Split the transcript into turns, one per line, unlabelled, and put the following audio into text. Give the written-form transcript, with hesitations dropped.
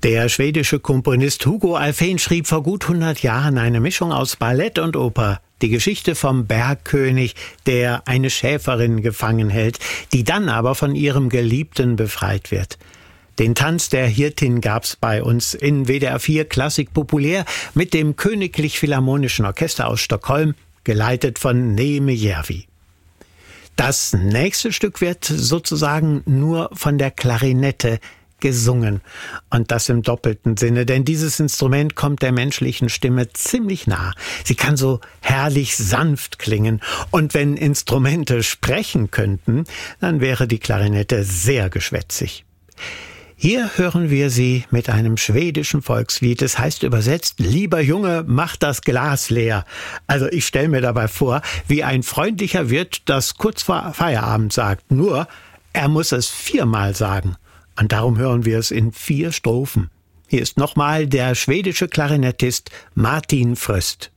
Der schwedische Komponist Hugo Alfvén schrieb vor gut 100 Jahren eine Mischung aus Ballett und Oper. Die Geschichte vom Bergkönig, der eine Schäferin gefangen hält, die dann aber von ihrem Geliebten befreit wird. Den Tanz der Hirtin gab's bei uns in WDR 4 Klassik populär mit dem Königlich Philharmonischen Orchester aus Stockholm, geleitet von Neeme Järvi. Das nächste Stück wird sozusagen nur von der Klarinette gesungen. Und das im doppelten Sinne, denn dieses Instrument kommt der menschlichen Stimme ziemlich nah. Sie kann so herrlich sanft klingen. Und wenn Instrumente sprechen könnten, dann wäre die Klarinette sehr geschwätzig. Hier hören wir sie mit einem schwedischen Volkslied. Es heißt übersetzt, lieber Junge, mach das Glas leer. Also ich stelle mir dabei vor, wie ein freundlicher Wirt das kurz vor Feierabend sagt. Nur, er muss es 4-mal sagen. Und darum hören wir es in 4 Strophen. Hier ist nochmal der schwedische Klarinettist Martin Fröst.